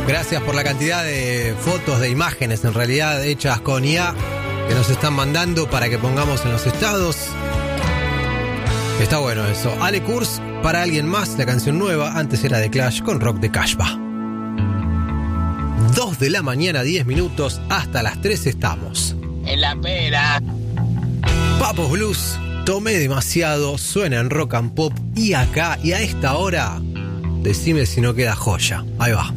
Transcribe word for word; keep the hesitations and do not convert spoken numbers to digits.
Gracias por la cantidad de fotos, de imágenes en realidad hechas con I A que nos están mandando para que pongamos en los estados. Está bueno eso. Ale Kurz, Para Alguien Más, la canción nueva. Antes era de Clash con Rock de Kashba. dos de la mañana, diez minutos. Hasta las tres estamos. En la pera. Papos Blues, Tomé Demasiado, suena en Rock and Pop. Y acá, y a esta hora, decime si no queda joya. Ahí va.